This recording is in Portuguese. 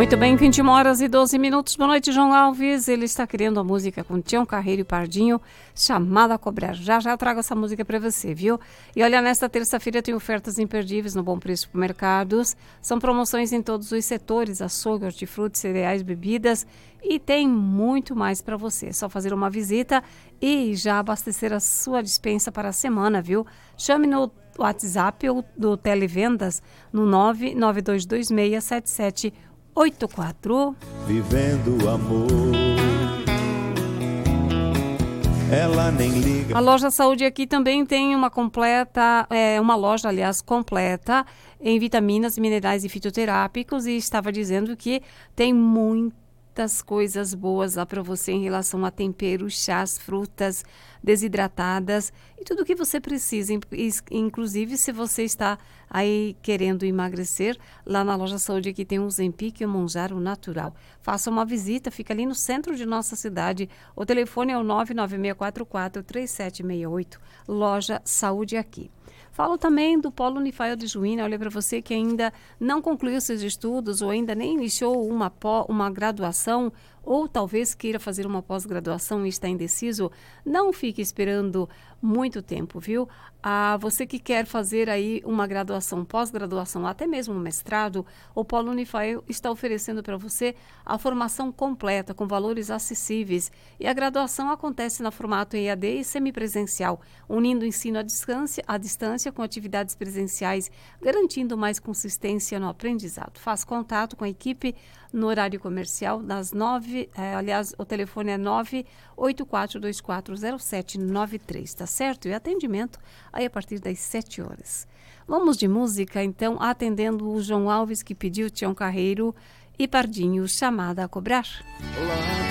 Muito bem, 21 horas e 12 minutos. Boa noite, João Alves. Ele está querendo a música com Tião Carreiro e Pardinho, chamada a cobrar. Já eu trago essa música para você, viu? E olha, nesta terça-feira tem ofertas imperdíveis no Bom Preço Supermercados. São promoções em todos os setores, açougue, hortifruti, cereais, bebidas e tem muito mais para você. É só fazer uma visita e já abastecer a sua despensa para a semana, viu? Chame no WhatsApp ou do Televendas no 992267784. Vivendo o amor, ela nem liga. A Loja Saúde aqui também tem uma loja completa em vitaminas, minerais e fitoterápicos, e estava dizendo que tem muitas coisas boas lá para você em relação a temperos, chás, frutas desidratadas e tudo o que você precisa, inclusive se você está aí querendo emagrecer, lá na Loja Saúde aqui tem um Zempic e um Monjaro natural. Faça uma visita, fica ali no centro de nossa cidade. O telefone é o 996443768. Loja Saúde aqui. Falo também do Polo Unifael de Juína. Olha, para você que ainda não concluiu seus estudos ou ainda nem iniciou uma graduação ou talvez queira fazer uma pós-graduação e está indeciso, não fique esperando muito tempo, viu? Você que quer fazer aí uma graduação, pós-graduação, até mesmo um mestrado, o Polo Unifael está oferecendo para você a formação completa, com valores acessíveis. E a graduação acontece no formato EAD e semipresencial, unindo o ensino à distância com atividades presenciais, garantindo mais consistência no aprendizado. Faz contato com a equipe no horário comercial, o telefone é 984240793, tá certo? E atendimento aí a partir das 7 horas. Vamos de música, então, atendendo o João Alves, que pediu Tião Carreiro e Pardinho, chamada a cobrar. Olá.